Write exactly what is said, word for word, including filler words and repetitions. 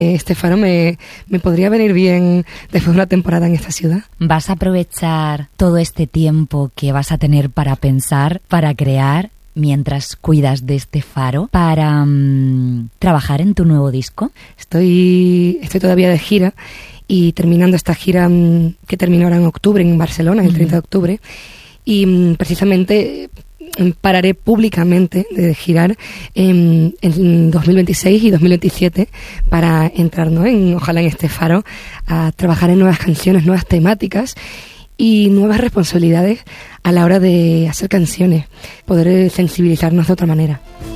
Este faro me, me podría venir bien después de una temporada en esta ciudad. ¿Vas a aprovechar todo este tiempo que vas a tener para pensar, para crear, mientras cuidas de este faro, para um, trabajar en tu nuevo disco? Estoy, estoy todavía de gira y terminando esta gira um, que terminó ahora en octubre en Barcelona, el uh-huh. treinta de octubre, y um, precisamente pararé públicamente de girar en, en dos mil veintiséis y dos mil veintisiete para entrar, ¿no? en, ojalá en este faro a trabajar en nuevas canciones, nuevas temáticas y nuevas responsabilidades a la hora de hacer canciones, poder sensibilizarnos de otra manera.